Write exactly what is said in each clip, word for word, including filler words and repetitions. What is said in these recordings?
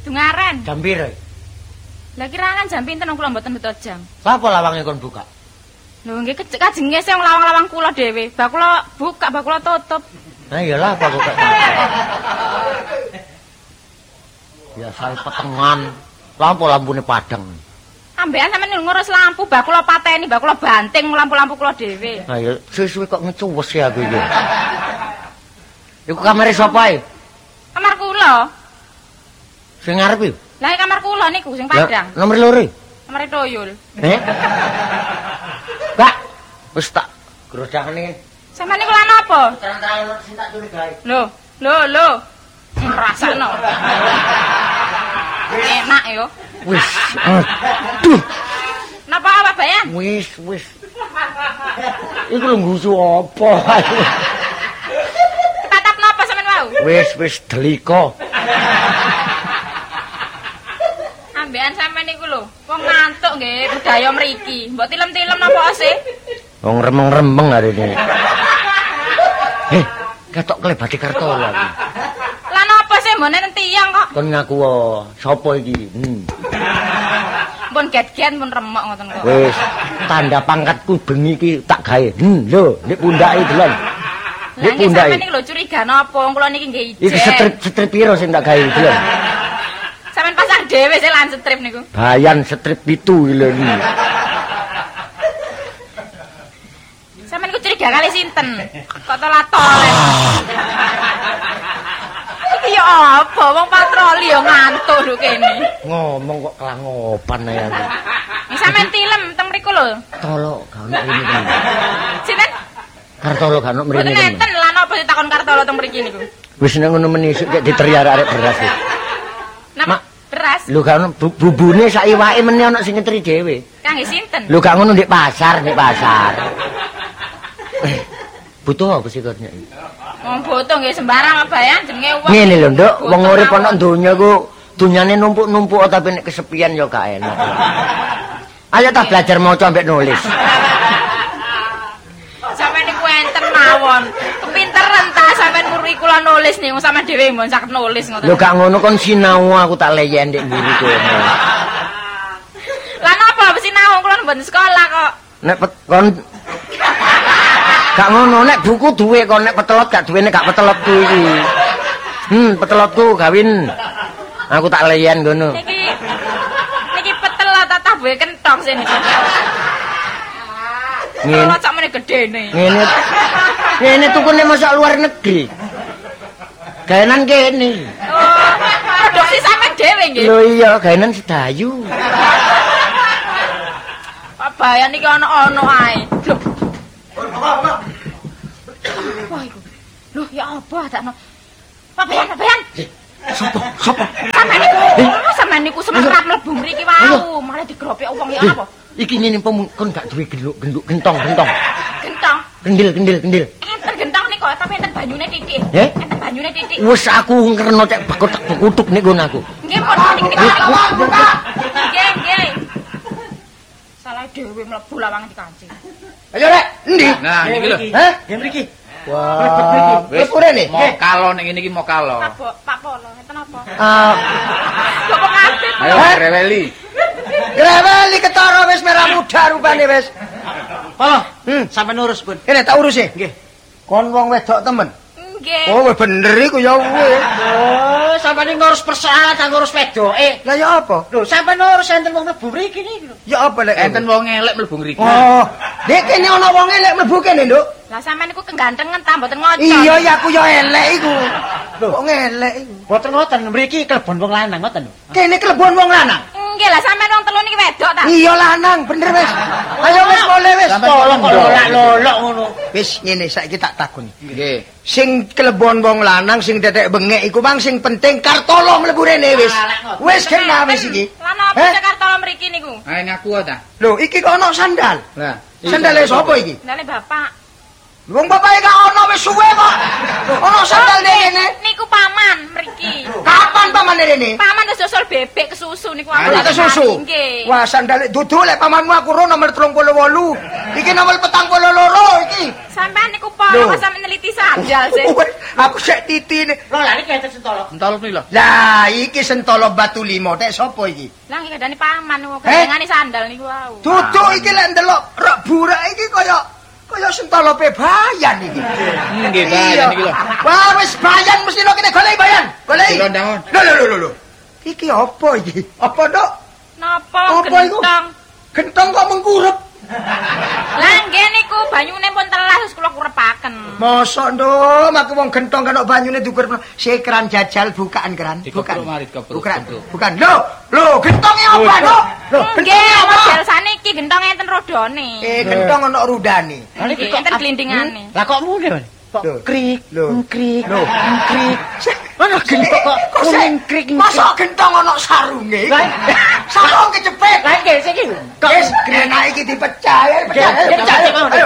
Dungaren. Jam piro? Lah kirangan jam pinten kula mboten beto jam. Sapa lawange kon buka? Lho nggih kajenge sing lawang-lawang kula dhewe. Bak kula buka, bak kula tutup. Nah iyalah apa kok. Ya saya petengan. Lampu lampune padang. Ambekan sampeyan ngurus lampu, bak kula pateni, bak kula banting lampu-lampu kula dhewe. Nah ya suwe-suwe kok ngecuwes ya aku iki. Iku kamare sapa ae? Kamar kula. Sing ngarep iki? Lah kamar kula niku sing padang. Ya, nomor loro. Kamar Toyul. Eh? Kak, wis tak grodakne. Sampeyan niku lan apa? Terang-terangan sing tak curigai. Lho, lho, lho. Ngrasakno. Enak yo. Wis, aduh. Napa apa bayan? Wis, wis. Iku lho ngusu apa? Tatap napa sampean wau? Wis, wis deliko. Ambekan sampean niku lho, wong ngantuk nggih budaya mriki. Mbok tilem-tilem napa sih? Wong remeng-remeng arene. Eh, ketok klebati Kartola iki. Lah napa sih mbone tiyang kok? Kon ngaku wae, sapa iki? Hmm. Pun get-get pun remuk ngoten kok. Wis, tanda pangkatku bengi iki tak gawe. Hmm, lho, nek pundake delon. Nek pundake. Sampeyan iki lho curiga napa? Wong kula niki nggih ijen. Iki strip strip piro sing tak gawe delon? Sampeyan pasang dhewe sih lan strip niku. Bayan strip pitu iki lho iki. Sampeyan niku curiga kali sinten? Kok tolat-tole. Iki ya apa? Wong patroli ya ngantuk lho kene. Ngomong kok kelangopan ae aku. Nek sampeyan tilem teng mriku lho. Tolo gak ono mrene. Sinten? Kartolo gak ono mrene. Mboten enten lan apa ditakon Kartolo teng mriki niku. Wis nek ngono menisuk kek diteri arek beras. Napa? Beras. Lho gak ono bu- bubune sak iwake meneh ono sing ngeteri dhewe. Kangge sinten? Lho gak ngono ndek pasar, ndek pasar. Eh, butuh apa sih kornya iki? Wong boto nggih sembarang bayan jenenge wong. Ngene lho, Nduk, wong urip ana donya ku dunyane numpuk-numpuk tapi nek kesepian ya gak enak. Ayo ta belajar maca ambek nulis. Sampeyan niku enten mawon. Kepinteran ta sampeyan kurikula nulis niku sampeyan dhewe mbon sak nulis ngoten. Lho gak ngono kon sinau aku tak leyen ndek mburi kono. Lah napa mesti sinau kula mboten sekolah kok. Nek pet, kon gak ngono nek buku duwe kon nek petelot gak duwene gak petelotku iki. Hmm, petelotku gawin. Aku tak leyen ngono. Niki niki petelot tatah buwe kenthong sini. Ngene. Kalau sak meneh gedene. Ngene. Ngene tukune masak luar negeri. Gaenan kene. Oh, produksi sampeyan dhewe nggih. Lho iya, gaenan sedayu. Pak Bayan iki ana-ana ae. Lho. Wah iku. Lho ya apa dakno. Pak Bayan, Pak Bayan. Sopo? Sopo? Sampeyan niku, sampeyan niku semerap mlebu mriki wau, malah digropek wong ya apa? Iki ngene pom kon gak duwe genduk-genduk gentong, gentong. Gentong. Kendil, kendil, kendil. Enten gentong niku, tapi enten banyune titik. Eh? Enten banyune titik. Wis aku ngerno cek bekotak bekutuk nek nggon aku. Nggih, pun niki niku. Nggih, nggih. Salah dhewe mlebu lawang dikancing. Ayo rek, endi? Nah, niki lho. Hah? Nggih mriki. Wah, wis rene. Mau kalo ning ngene iki mau kalo. Pak Bo- Pak Polo, enten apa? Ah, Bapak kabeh. Ayo reweli. greweli ketara wis merah muda rupane wis. Halo, Hmm, sampeyan urus, Bun. Ini tak urus e. Nggih. Kon wong wedok temen. Nggih. Oh, wis bener iku ya kuwi. Oh, sampeyan ngurus persoalan ta ngurus wedoke. Lah ya apa? Lho, sampeyan urus enten wong mlebu mriki niki lho. Ya apa lek Enten wong elek mlebu ngriki. Oh, dek kene ana wong elek mlebu kene, Nduk. Lah sampean niku kegantengan ta mboten ngocok. Iya, ya aku ya elek iku. Lho, kok elek iku. Boten ngoten, mriki klebon wong lanang ngoten lho. Kene klebon wong lanang. Nggih lah sampean wong telu niki wedok ta? Iya lanang, bener wis. Ayo wis mulai wis. Tolong kok lolak-lolok ngono. Wis ngene saiki tak takoni. Nggih. Sing klebon wong lanang sing tetek bengek iku mang sing penting Kartolo mlebu rene wis. Wis kena wis iki. Lah napa Eh? Jakarta mriki niku? Ayo ngaku ta. Lho, iki kok ana sandal. Lah, Sandale sapa iki? Ndane bapak. Wong bapake gak ana wis suwe kok. Ana sandal ning kene. Niku paman mriki. Kapan pamane rene? Paman wis dosul dodol bebek ke susu niku Aku lak susu. Nggih. Wah, sandal dudu lek pamanmu aku ro nomor tiga puluh delapan. Iki nomor petang puluh loro iki. Sampean niku polo kok sampe neliti sandal sih. Aku sik titine. Lho lah iki kete sentolo. Entol pri lho. Lah, iki sentolo batu limo tek sapa iki? Lah iki kadane paman kok kendengane sandal niku wau. Dudu iki lek ndelok rok burak iki kaya kaya sentolo pebayan iki. Nggih, bayan iki lho. Wah, wis bayan mesti lo kene golek bayan. Golek. Dilondangon. Lho lho lho lho. Iki apa iki? Apa, Dok? Napa Apa iku? gentong? Gentong kok mengkurep. Lah nggih niku banyune pun telas wis kula kurepaken. Mosok, Nduk, aku wong gentong kan banyune dikurep. Si keran jajal bukaan keran. Bukan. Dikepruk mari dikepruk. Bukan. Bukan. Lho, lho, gentongnya apa, Dok? Lho, Nggih, model saniki gentong enten rodone. Eh, gentong ana rudane. Nggih, enten glindingane. Lah kok mune, Mas? Kok Lho. krik, Lho. krik, Lho. krik. Mana gentong kok kuning krik. Mosok gentong ana sarunge. Sarung kecepet. Lah iki sik iki. Wis grenake iki dipecah ya, pecah. Pecah. Ayo.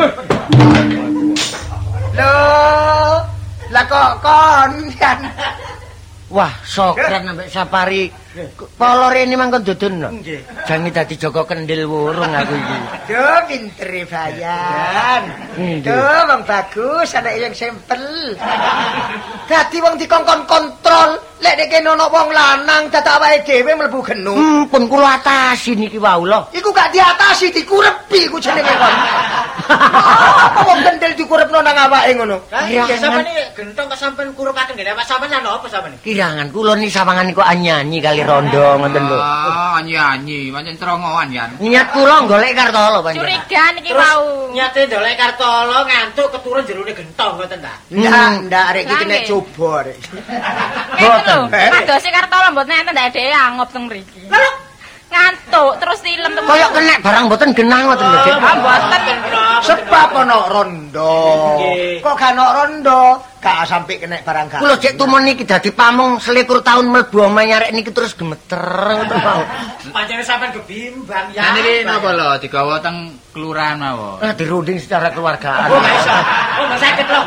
Lho, lah kok kon kan. Wah, sokren ambek safari. Polo rene mangkon dudun lho. Nggih. Jange dadi Joko Kendil wurung aku iki. Duh, pintere bayan. Nggih. Duh, wong bagus, anak yang sampel. Dadi wong dikongkon kontrol, lek nek kene ana wong lanang dadak awake dhewe mlebu genu. Hmm, pun kula atasi niki wau lho. Iku gak diatasi, dikurepi iku jenenge kon. Apa wong kendel dikurepno nang awake ngono? Lah iki sampeyan gentong kok sampeyan kurupaken ngene apa sampeyan lho apa sampeyan? Kirangan kula ni sawangan niku anyanyi kali rondo ngoten lho. Ah, nyanyi, pancen cerongoan yan. Niat kula golek kartolo panjenengan. Curiga niki Terus wau. nyate ndolek kartolo ngantuk keturun jerone gentong ngoten ta? Ndak, ndak arek iki Lah, kena nggih. coba arek. Boten. Eh? Padose kartola mboten enten ndak dhewe angop teng mriki. Ngantuk terus tilem teng. Kaya kena barang mboten genah ngoten lho, Dik. Ah mboten. Sebab ana rondo. Nggih. Kok gak ana rondo, gak sampe kena barang gak. Kula cek tumon niki dadi pamong selikur tahun mlebu omahe nyarek niki terus gemeter ngoten wau. Pancene sampeyan kebimbang ya. Nah niki napa lho digawa teng kelurahan mawon. Ah dirunding secara keluargaan. Oh, gak iso. Oh, gak sakit lho.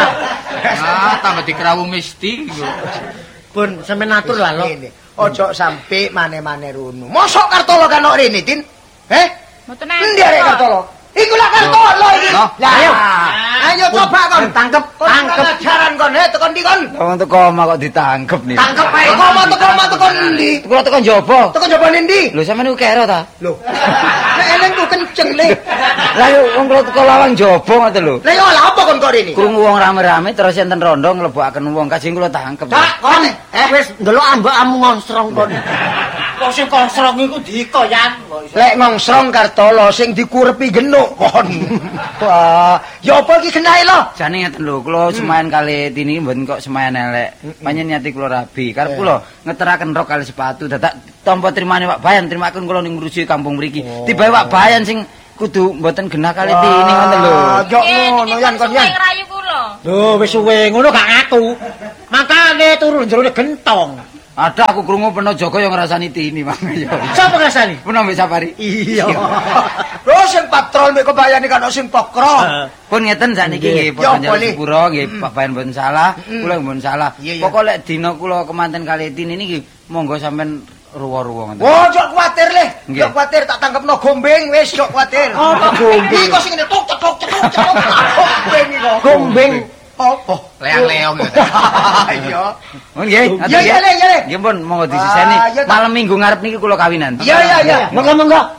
Ah, tambah dikrawu mesti iku. Pun sampe natur lah lho. Ngene. Ojo sampe mane-mane runu. Mosok kartolo kan nok rene, Tin? Heh? Mboten Endi arek kartolo? Iku lah kartolo iki. Loh. Lah, Ayo. Ayo coba kon Tangkep, tangkep tangkep. ajaran kon, he tekan ndi kon? Wong teko omah kok ditangkep nih. Tangkep ae. Kok mau tekan mau tekan ndi? Kula tekan jaba. Tekan jabane ndi? Lho sampeyan niku kero ta? Lho. Nek eleng ku kenceng le. Lah yo wong kula teko lawang jaba ngoten lho. Lah yo lha apa kon kok rene? Krungu wong rame-rame terus enten rondo nglebokaken wong kajeng kula tangkep. Cak, kon Eh wis ndelok ambakmu ngonsrong kon. Kok sing konsrong iku dikoyan. lek ngongsrong kartolo sing dikurepi genuk kon. Wah, ya apa iki genahe lho? Jane ngeten lho, kula semayan kali tini mboten kok semayan elek. Panjen niati kula rabi. Karep kula ngeteraken rok kali sepatu dadak tampa trimane Pak Bayan, trimaken kula ning ngurusi kampung mriki. Tibae Pak Bayan sing kudu mboten genah kali tini ngoten lho. Yo ngono yan kon yan. Rayu kula. Lho wis suwe ngono gak ngaku. Makane turun jerone gentong. Ada aku krungu peno Joko yang ngrasani tini mangga yo. Sapa ngrasani? Peno mbek Safari. Iya. Lho sing patrol mek kebayane kan sing pokro. Pun ngeten sakniki nggih Yo, pun boleh. sepuro nggih Pak Bayan mboten salah, kula mboten salah. Iya, iya. Pokok lek dina kula kemanten kali tini niki monggo sampean ruwo-ruwo ngoten. Oh, jok kuwatir le. Nggih. Jok kuwatir tak tangkepno gombeng wis jok kuwatir. Oh, gombeng. Iki kok sing ngene tok tok tok tok tok. Gombeng iki kok. Gombeng. Apa? Leang-leong gitu. Iya. Oh nggih. Iya iya le, iya le. Nggih pun monggo disiseni. Ah, iya, tak- Malam Minggu ngarep niki kula kawinan. Iya iya iya. Monggo monggo.